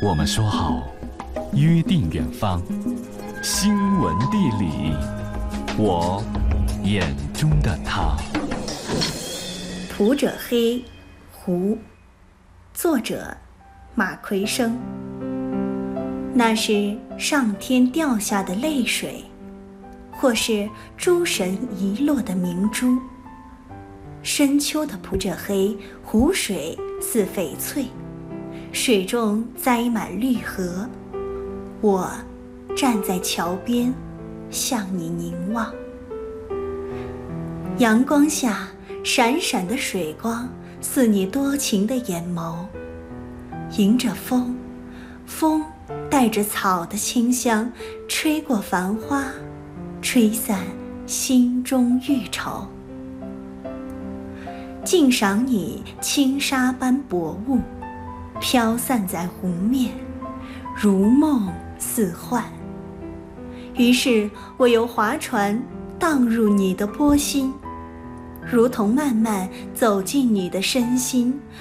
我们说好，约定远方，新闻地理，我眼中的他。 谱者黑，胡。作者马奎生。那是上天掉下的泪水，或是诸神遗落的明珠。深秋的谱者黑，湖水似翡翠，水中栽满绿荷。我站在桥边，向你凝望。阳光下闪闪的水光，似你多情的眼眸。迎着风，风带着草的清香，吹过繁花，吹散心中郁愁。静赏你轻纱般薄雾，飘散在湖面，如梦似幻。于是我由划船荡入你的波心，如同慢慢走进你的身心，